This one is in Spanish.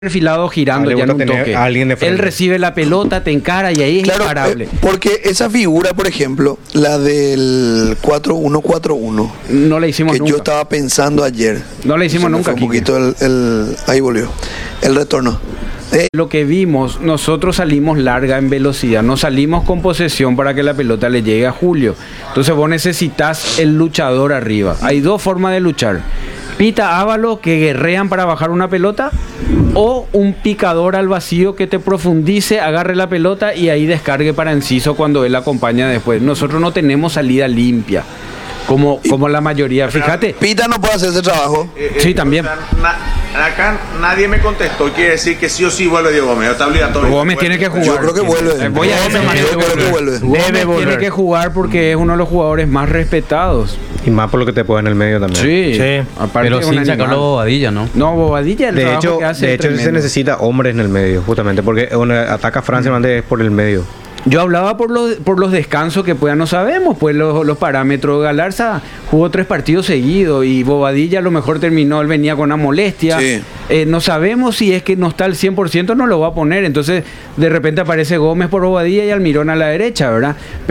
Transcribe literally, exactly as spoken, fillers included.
perfilado girando Ah, ya en un tener toque. a alguien de frente. Él recibe la pelota, te encara y ahí es Claro, imparable. eh, porque esa figura, por ejemplo, la del cuatro uno cuatro uno, No la hicimos que nunca. yo estaba pensando ayer. No la hicimos Se me nunca, fue un Quique. poquito el, el- ahí volvió. El retorno. Eh, Lo que vimos, nosotros salimos larga en velocidad, no salimos con posesión para que la pelota le llegue a Julio. Entonces vos necesitas el luchador arriba. Hay dos formas de luchar. Pita Ávalo que guerrean para bajar una pelota, o un picador al vacío que te profundice, agarre la pelota y ahí descargue para Enciso cuando él acompaña después. Nosotros no tenemos salida limpia, como, como la mayoría. Fíjate. Pita no puede hacer ese trabajo. Eh, Sí, eh, también. o sea, na- acá nadie me contestó. Quiere decir que sí o sí vuelve Diego Gómez. Está obligatorio. Gómez tiene que jugar. Yo creo que vuelve. Eh, voy a Yo esa manera creo de que volver. vuelve. Gómez tiene que jugar porque es uno de los jugadores más respetados. Y más por lo que te puede en el medio también. Sí, Sí, aparte pero es un sin sacarlo animal. Bobadilla, ¿no? No, Bobadilla, el De trabajo hecho, que hace de es hecho se tremendo. necesita hombres en el medio, justamente, porque donde ataca Francia normalmente es por el medio. Yo hablaba por los, por los descansos que pues ya no sabemos, pues los, los parámetros. Galarza jugó tres partidos seguidos y Bobadilla a lo mejor terminó, él venía con una molestia. Sí. Eh, no sabemos si es que no está al cien por ciento, no lo va a poner. Entonces, de repente aparece Gómez por Bobadilla y Almirón a la derecha, ¿verdad?